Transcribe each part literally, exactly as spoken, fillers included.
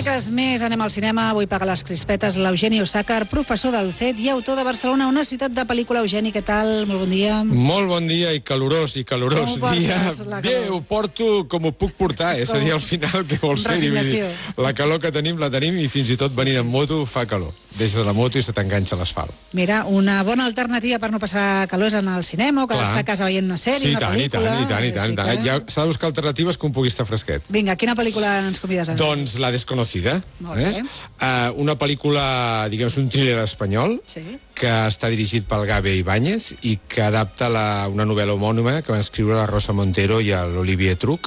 dimecres més anem al cinema. Avui paga les crispetes l'Eugeni Osàcar, professor del C E T i autor de Barcelona, una ciutat de pel·lícula. Eugeni, què tal? Molt bon dia. Molt bon dia i calorós i calorós dia. Bé, ho porto com ho puc portar, és a dir, al final què vols fer? Resignació. La calor que tenim la tenim i fins i tot venint en moto fa calor. Deixes la moto i se t'enganxa l'asfalt. Mira, una bona alternativa per no passar calors en el cinema o quedar-se a casa veient una sèrie, sí, una tant, pel·lícula. I tant, i tant, i tant. Que... Ja s'ha de buscar alternatives que un pugui estar fresquet. Vinga, quina pel·lícula ens convides a veure? Doncs La desconocida. Molt bé. Eh? Uh, una pel·lícula, diguem, un thriller espanyol, Sí. que està dirigit pel Gabe Ibáñez i que adapta la, una novel·la homònima que van escriure la Rosa Montero i l'Olivier Truc,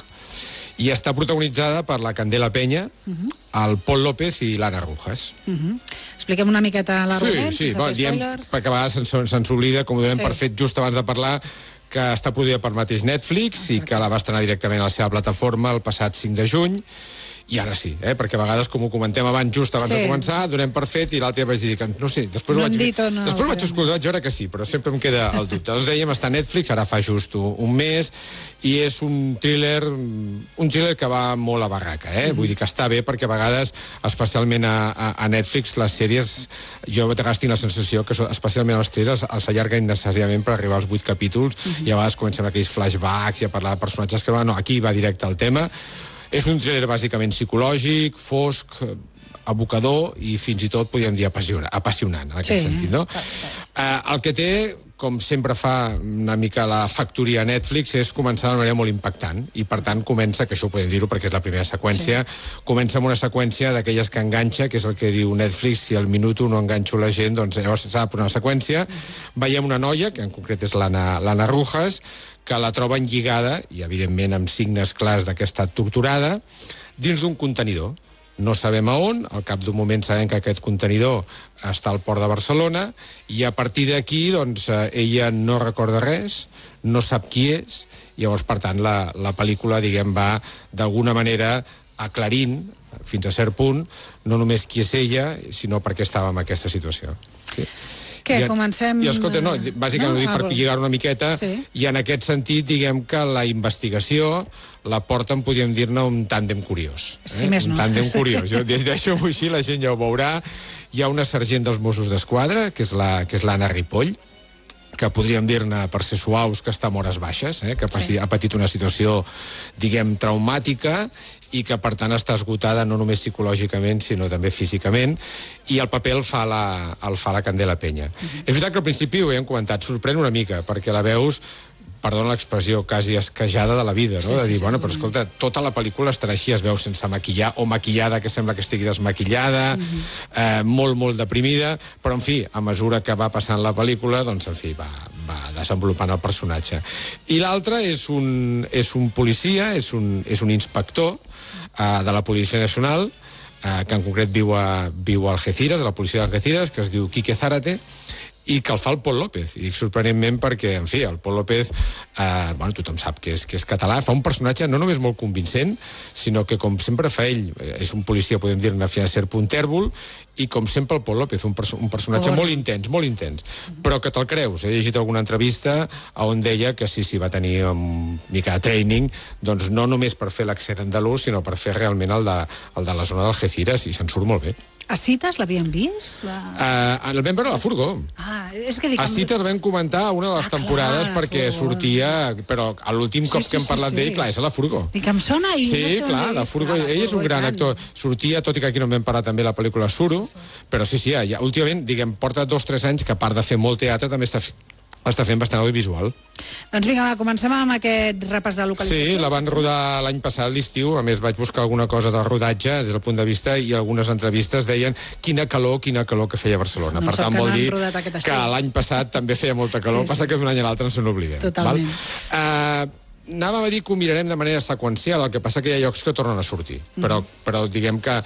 i està protagonitzada per la Candela Peña, uh -huh. el Pol López i l'Anna Rojas. Uh -huh. Expliquem una miqueta l'argument, sí, sí, sense bon, fer diem, spoilers. perquè a vegades se'ns se s'oblida, com ho donem Sí. per fet just abans de parlar, que està produïda per mateix Netflix. Exacte. I que la va estrenar directament a la seva plataforma el passat cinc de juny. I ara sí, eh? Perquè a vegades, com ho comentem abans, just abans Sí. de començar, donem per fet i l'altre vaig dir que no sé, després No ho vaig, hem dit o no, després vaig però- escoltar, vaig veure que sí, però sempre em queda el dubte. Doncs dèiem, està a Netflix, ara fa just un, un mes, i és un thriller, un thriller que va molt a barraca, eh? Mm. Vull dir que està bé, perquè a vegades, especialment a, a, a Netflix, les sèries, jo de vegades tinc la sensació que especialment els thrillers els allarguen innecessàriament per arribar als vuit capítols, mm-hmm. i a vegades comencem aquells flashbacks i a parlar de personatges que no, aquí va directe al tema. És un thriller bàsicament psicològic, fosc, abocador i fins i tot, podríem dir, apassionant, apassionant en aquest Sí, sentit, no? clar, clar. Uh, el que té, com sempre fa una mica la factoria Netflix, és començar d'una manera molt impactant, i per tant comença, que això ho podem dir-ho perquè és la primera seqüència, sí. comença amb una seqüència d'aquelles que enganxa, que és el que diu Netflix: si al minut no enganxo la gent, doncs llavors s'ha de posar una seqüència. Mm. Veiem una noia, que en concret és l'Anna Rojas, que la troben lligada, i evidentment amb signes clars de que ha estat torturada, dins d'un contenidor. No sabem a on, al cap d'un moment sabem que aquest contenidor està al port de Barcelona, i a partir d'aquí, doncs, ella no recorda res, no sap qui és, i llavors, per tant, la, la pel·lícula, diguem, va d'alguna manera aclarint, fins a cert punt, no només qui és ella, sinó per què estava en aquesta situació. Sí. Què, I, comencem... I escolta, no, bàsicament no? ho dic Ah, per lligar una miqueta, sí. i en aquest sentit, diguem que la investigació la porten, podríem dir-ne, un tàndem curiós. Eh? Sí, més no. Un tàndem curiós. Jo deixo-ho així, la gent ja ho veurà. Hi ha una sergent dels Mossos d'Esquadra, que és la, que és l'Anna Ripoll, que podríem dir-ne, per ser suaus, que està a hores baixes, eh? que sí. ha patit una situació, diguem, traumàtica, i que, per tant, està esgotada no només psicològicament, sinó també físicament, i el paper el fa la, el fa la Candela Peña. Uh-huh. És veritat que al principi, ho hem comentat, sorprèn una mica, perquè la veus, perdona l'expressió, quasi esquejada de la vida, no? Sí, de sí, dir, sí, bueno, però escolta, tota la pel·lícula estarà així, es veu sense maquillar, o maquillada, que sembla que estigui desmaquillada, uh-huh. eh, molt, molt deprimida, però, en fi, a mesura que va passant la pel·lícula, doncs, en fi, va, va desenvolupant el personatge. I l'altre és un, és un policia, és un, és un inspector eh, de la Policia Nacional, eh, que en concret viu a, viu a Algeciras, de la policia d'Algeciras, que es diu Quique Zárate, i que el fa el Pol López. I dic sorprenentment perquè, en fi, el Pol López, eh, bueno, tothom sap que és, que és català, fa un personatge no només molt convincent, sinó que, com sempre fa ell, és un policia, podem dir-ne, fins a cert punt tèrbol, i com sempre el Pol López, un, perso un personatge oh. molt intens, molt intens, però que te'l creus. He llegit alguna entrevista on deia que sí, sí, va tenir una mica de training, doncs no només per fer l'accent andalús, sinó per fer realment el de, el de la zona d'Algeciras, i se'n surt molt bé. A Cites l'havien vist? La... Uh, el vam veure a la furgó. Ah, és que dic... A Cites vam comentar una de les ah, temporades clar, perquè furgó. sortia... Però a l'últim Sí, cop sí, que hem sí, parlat sí. d'ell, clar, és a la furgó. Dic, em sona i Sí, no sé on clar, l'he la vist. furgó, Ah, la ell és un Furgó, gran i actor. tant. Sortia, tot i que aquí no en vam parlar també la pel·lícula Suro, sí, sí. però sí, sí, ja, últimament, diguem, porta dos o tres anys que, a part de fer molt teatre, també està, està fent bastant audiovisual. Doncs vinga, va, comencem amb aquest repàs de localitzacions. Sí, la van rodar l'any passat, l'estiu. A més, vaig buscar alguna cosa del rodatge des del punt de vista, i algunes entrevistes deien quina calor, quina calor que feia Barcelona. No per tant, que vol no dir que que l'any passat també feia molta calor. Sí, Passa sí. que d'un any a l'altre ens n'oblidem. Totalment. Val? Uh, anàvem a dir que ho mirarem de manera seqüencial, el que passa que hi ha llocs que tornen a sortir, però, però diguem que